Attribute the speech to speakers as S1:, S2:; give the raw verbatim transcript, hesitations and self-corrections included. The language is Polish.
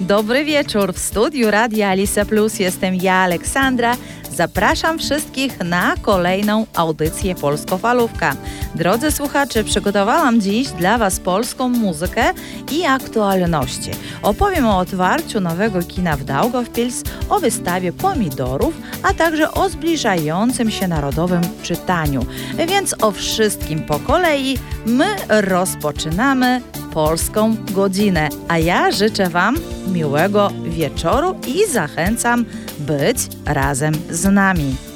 S1: Dobry wieczór. W studiu Radia Alisa Plus jestem ja, Aleksandra. Zapraszam wszystkich na kolejną audycję Polsko-Falówka. Drodzy słuchacze, przygotowałam dziś dla Was polską muzykę i aktualności. Opowiem o otwarciu nowego kina w Daugavpils, o wystawie pomidorów, a także o zbliżającym się narodowym czytaniu. Więc o wszystkim po kolei my rozpoczynamy Polską Godzinę. A ja życzę Wam miłego wieczoru i zachęcam być razem z nami.